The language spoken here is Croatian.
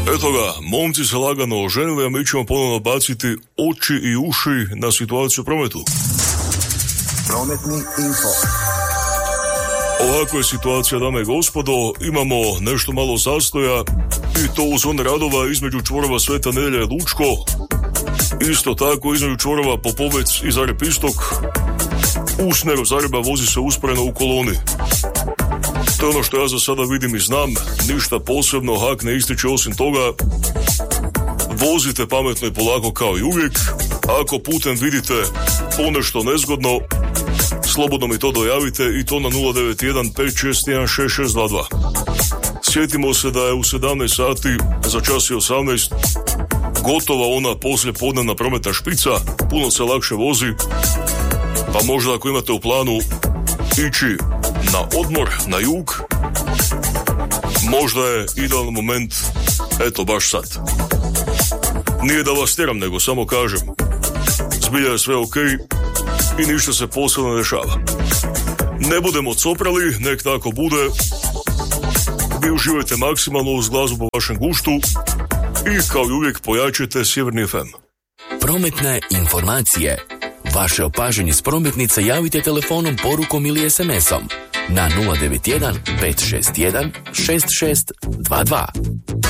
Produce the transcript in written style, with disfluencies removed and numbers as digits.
Eto ga, momci se lagano oženili, a mi ćemo ponovno baciti oči i uši na situaciju u prometu. Prometni info. Ovako je situacija, dame i gospodo, imamo nešto malo zastoja i to u zoni radova između čvorova Sveta Nedjelja i Lučko, isto tako između čvorova Popovec i Zarep Istok. U smjeru Zagreba vozi se usporeno u koloni. To je ono što ja za sada vidim i znam, ništa posebno Hak ne ističe osim toga. Vozite pametno i polako kao i uvijek. Ako putem vidite ponešto nezgodno, slobodno mi to dojavite i to na 091 561 6622. Sjetimo se da je u 17 sati, za čas je 18, gotova ona poslijepodnevna prometna špica, puno se lakše vozi, pa možda ako imate u planu ići na odmor, na jug, možda je idealan moment, eto baš sad. Nije da vas tjeram, nego samo kažem, zbilja je sve ok i ništa se posebno ne dešava. Ne budemo coprali, nek tako bude. Vi uživajte maksimalno uz glazbu po vašem guštu i kao i uvijek pojačajte Sjeverni FM. Prometne informacije. Vaše opažanje s prometnica javite telefonom, porukom ili SMS-om na 091 561 6622.